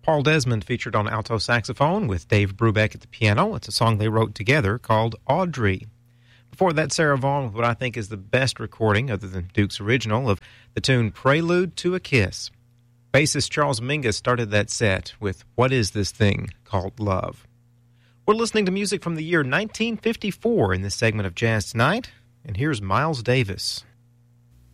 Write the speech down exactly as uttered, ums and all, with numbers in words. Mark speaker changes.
Speaker 1: Paul Desmond featured on alto saxophone with Dave Brubeck at the piano. It's a song they wrote together called Audrey. Before that, Sarah Vaughan with what I think is the best recording, other than Duke's original, of the tune Prelude to a Kiss. Bassist Charles Mingus started that set with What Is This Thing Called Love? We're listening to music from the year nineteen fifty-four in this segment of Jazz Tonight, and here's Miles Davis.